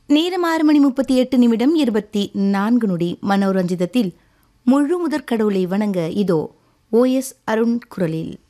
நேரம் 6:38:24 மனோரஞ்சிதத்தில் முழு முதற் கடவுளை வணங்க இதோ OS அருண் குரலில்.